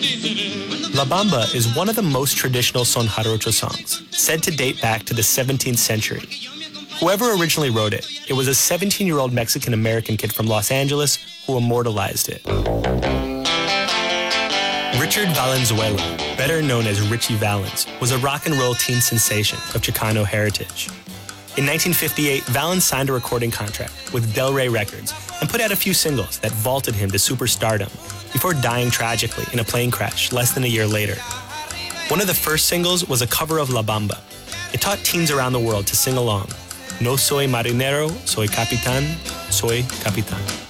La Bamba is one of the most traditional son jarocho songs, said to date back to the 17th century. Whoever originally wrote it, it was a 17-year-old Mexican-American kid from Los Angeles who immortalized it. Richard Valenzuela, better known as Richie Valens, was a rock and roll teen sensation of Chicano heritage. In 1958, Valens signed a recording contract with Del Rey Records and put out a few singles that vaulted him to superstardom before dying tragically in a plane crash less than a year later. One of the first singles was a cover of La Bamba. It taught teens around the world to sing along. No soy marinero, soy capitán, soy capitán.